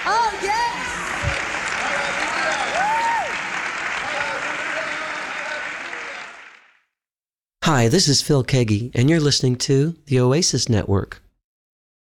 Oh, yes. Hi, this is Phil Kagi, and you're listening to the Oasis Network.